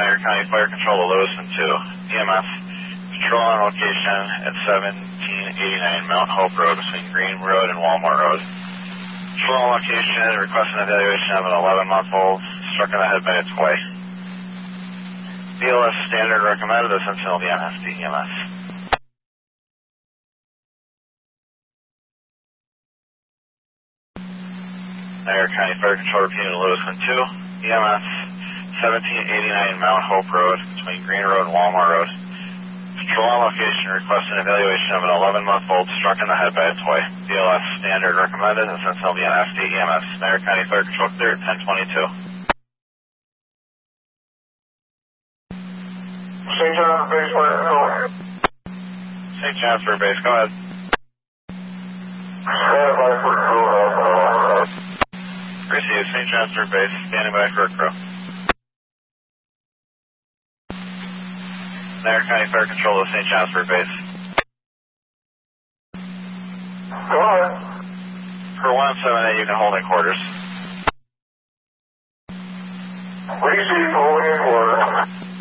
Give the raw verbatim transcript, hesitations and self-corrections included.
Niagara County Fire Control to Lewiston two. E M S, patrol on location at seventeen eighty-nine Mount Hope Road between Green Road and Walmart Road. Patrol on location requesting evaluation of an eleven-month-old struck in the head by a toy. B L S standard recommended. The Sentinel B M S D E M S. Niagara County Fire Control repeating to Lewiston two. E M S, seventeen eighty-nine Mount Hope Road between Green Road and Walmart Road. Patrol on location requesting evaluation of an eleven-month-old struck in the head by a toy. B L S standard recommended. The Sentinel B M S D E M S. Niagara County Fire Control cleared ten twenty-two. Saint John Base, go ahead. Saint John's for base, go ahead. Stand by for crew. Received, Saint John's for base, standing by for a crew. Niagara County Fire Control to Saint John's for base. Go ahead. For one seven eight, you can hold in quarters. Receive holding in quarters.